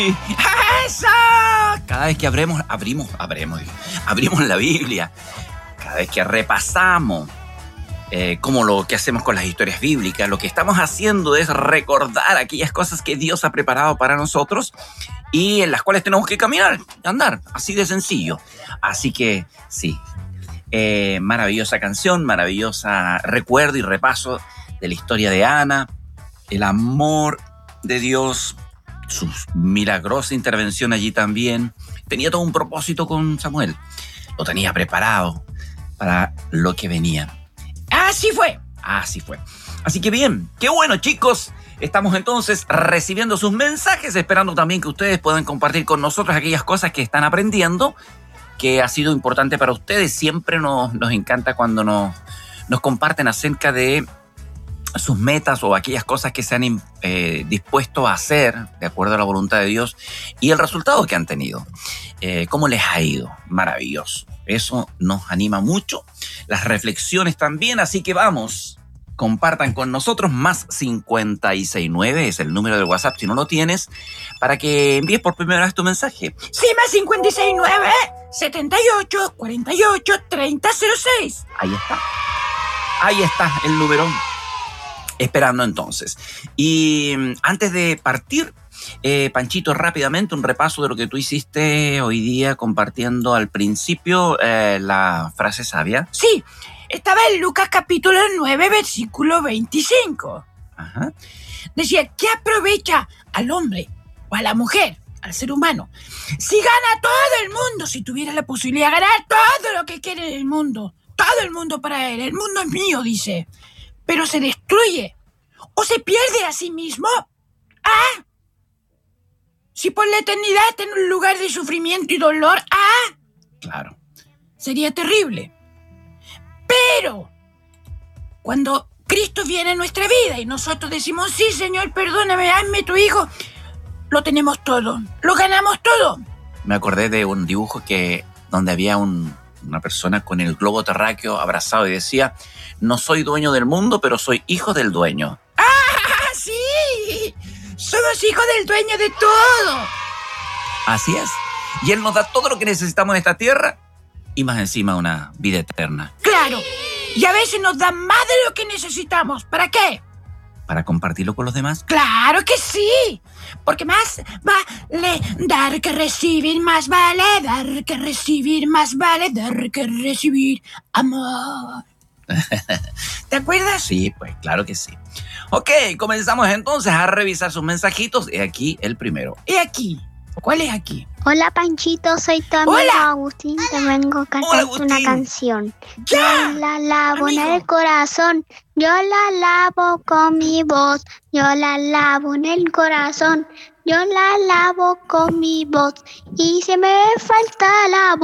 ¡Eso! Cada vez que abrimos la Biblia, cada vez que repasamos como lo que hacemos con las historias bíblicas, lo que estamos haciendo es recordar aquellas cosas que Dios ha preparado para nosotros y en las cuales tenemos que caminar, andar, así de sencillo. Así que sí, maravillosa canción, maravillosa recuerdo y repaso de la historia de Ana, el amor de Dios, su milagrosa intervención allí también. Tenía todo un propósito con Samuel, lo tenía preparado para lo que venía. Así fue. Así que bien, qué bueno, chicos. Estamos entonces recibiendo sus mensajes, esperando también que ustedes puedan compartir con nosotros aquellas cosas que están aprendiendo, que ha sido importante para ustedes. Siempre nos encanta cuando nos comparten acerca de sus metas o aquellas cosas que se han dispuesto a hacer de acuerdo a la voluntad de Dios y el resultado que han tenido. ¿Cómo les ha ido? Maravilloso. Eso nos anima mucho. Las reflexiones también, así que vamos, compartan con nosotros. Más 569 es el número del WhatsApp si no lo tienes, para que envíes por primera vez tu mensaje. Sí, más 569 78 48 3006. Ahí está el número. Esperando entonces. Y antes de partir, Panchito, rápidamente un repaso de lo que tú hiciste hoy día compartiendo al principio la frase sabia. Sí, estaba en Lucas capítulo 9, versículo 25. Ajá. Decía, ¿qué aprovecha al hombre o a la mujer, al ser humano, si gana todo el mundo, si tuviera la posibilidad de ganar todo lo que quiere en el mundo? Todo el mundo para él, el mundo es mío, dice. Pero se destruye o se pierde a sí mismo. ¡Ah! Si por la eternidad está en un lugar de sufrimiento y dolor, ¡ah! Claro. Sería terrible. Pero cuando Cristo viene a nuestra vida y nosotros decimos, sí, Señor, perdóname, hazme tu hijo, lo tenemos todo, lo ganamos todo. Me acordé de un dibujo donde había una persona con el globo terráqueo abrazado y decía, no soy dueño del mundo, pero soy hijo del dueño. ¡Ah, sí! Somos hijos del dueño de todo. Así es. Y Él nos da todo lo que necesitamos en esta tierra y más encima una vida eterna. ¡Claro! Y a veces nos da más de lo que necesitamos. ¿Para qué? ¿Para compartirlo con los demás? ¡Claro que sí! Porque más vale dar que recibir, más vale dar que recibir, más vale dar que recibir amor. ¿Te acuerdas? Sí, pues claro que sí. Ok, comenzamos entonces a revisar sus mensajitos. He aquí el primero. He aquí. ¿Cuál es aquí? Hola Panchito, soy tu amigo Agustín. Te vengo a cantar una canción. ¡Ya! Yo la lavo en el corazón, yo la lavo con mi voz, yo la lavo en el corazón, yo la lavo con mi voz. Y si me falta la voz,